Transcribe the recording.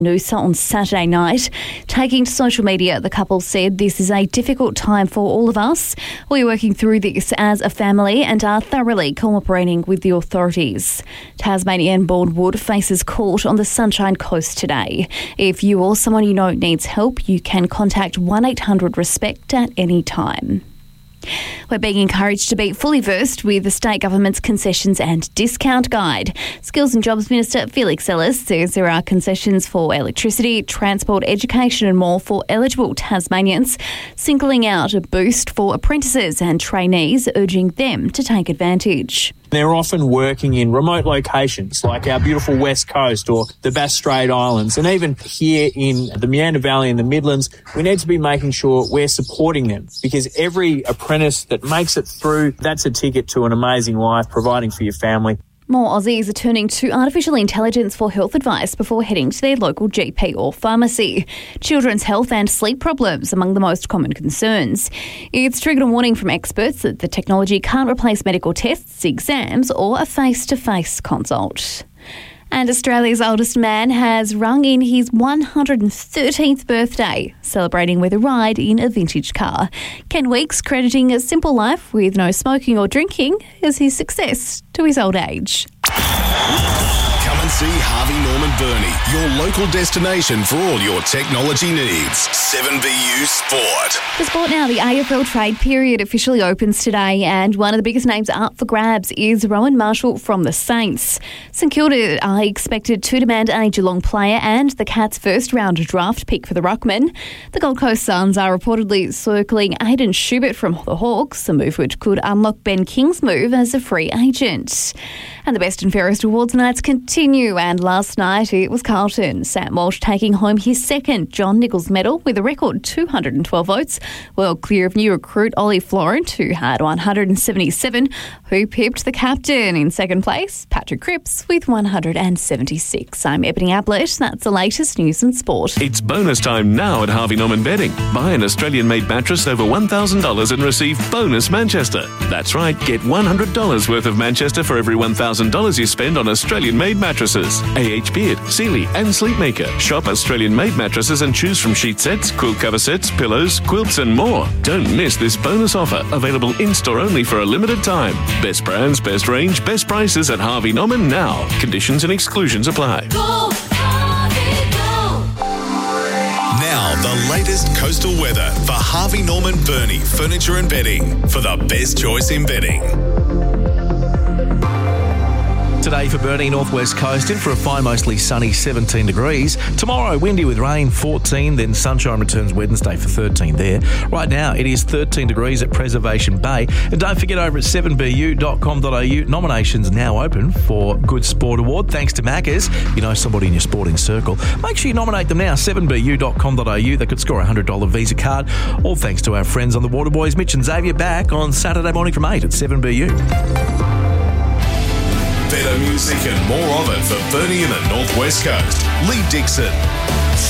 Noosa on Saturday night. Taking to social media, the couple said, "This is a difficult time for all of us. We're working through this as a family and are thoroughly cooperating with the authorities." Tasmanian-born Wood faces court on the Sunshine Coast today. If you or someone you know needs help, you can contact 1800-RESPECT at any time. We're being encouraged to be fully versed with the state government's concessions and discount guide. Skills and Jobs Minister Felix Ellis says there are concessions for electricity, transport, education and more for eligible Tasmanians, singling out a boost for apprentices and trainees, urging them to take advantage. They're often working in remote locations like our beautiful West Coast or the Bass Strait Islands, and even here in the Meander Valley and the Midlands, we need to be making sure we're supporting them, because every apprentice that makes it through, that's a ticket to an amazing life, providing for your family. More Aussies are turning to artificial intelligence for health advice before heading to their local GP or pharmacy. Children's health and sleep problems among the most common concerns. It's triggered a warning from experts that the technology can't replace medical tests, exams or a face-to-face consult. And Australia's oldest man has rung in his 113th birthday, celebrating with a ride in a vintage car. Ken Weeks crediting a simple life with no smoking or drinking as his success to his old age. Come and see Harvey Norman Burney, your local destination for all your technology needs. 7BU Sport. For sport now, the AFL trade period officially opens today, and one of the biggest names up for grabs is Rowan Marshall from the Saints. St Kilda are expected to demand a Geelong player and the Cats' first-round draft pick for the ruckman. The Gold Coast Suns are reportedly circling Aidan Schubert from the Hawks, a move which could unlock Ben King's move as a free agent. And the Best and Fairest Awards nights continue, and last night it was Carlton. Sam Walsh taking home his second John Nichols medal with a record 212 votes, well clear of new recruit Ollie Florent, who had 177, who pipped the captain. In second place, Patrick Cripps with 176. I'm Ebony Ablett. That's the latest news and sport. It's bonus time now at Harvey Norman Bedding. Buy an Australian-made mattress over $1,000 and receive bonus Manchester. That's right, get $100 worth of Manchester for every $1,000 you spend on Australian-made mattresses. AH Beard, Sealy and Sleepmaker. Shop Australian-made mattresses and choose from sheet sets, quilt cover sets, pillows, quilts and more. Don't miss this bonus offer, available in-store only for a limited time. Best brands, best range, best prices at Harvey Norman now. Conditions and exclusions apply. Now, the latest coastal weather for Harvey Norman Burney Furniture and Bedding for the best choice in bedding. Today for Burney, northwest coast, in for a fine, mostly sunny 17 degrees. Tomorrow, windy with rain, 14, then sunshine returns Wednesday for 13 there. Right now, it is 13 degrees at Preservation Bay. And don't forget, over at 7bu.com.au, nominations now open for Good Sport Award. Thanks to Macca's. You know somebody in your sporting circle. Make sure you nominate them now, 7bu.com.au. They could score a $100 Visa card. All thanks to our friends on the Waterboys. Mitch and Xavier back on Saturday morning from 8 at 7BU. Better music and more of it for Burney and the Northwest Coast. Lee Dixon.